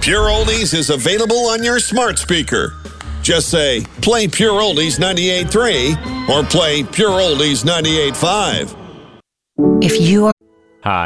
Pure Oldies is available on your smart speaker. Just say, play Pure Oldies 98.3 or play Pure Oldies 98.5. If you are